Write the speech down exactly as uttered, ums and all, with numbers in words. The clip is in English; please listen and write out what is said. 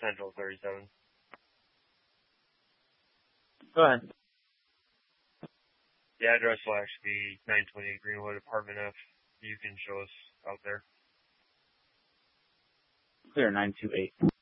Central thirty-seven. Go ahead. The address will actually be nine twenty Greenwood, Apartment F. You can show us out there. Clear, nine two eight.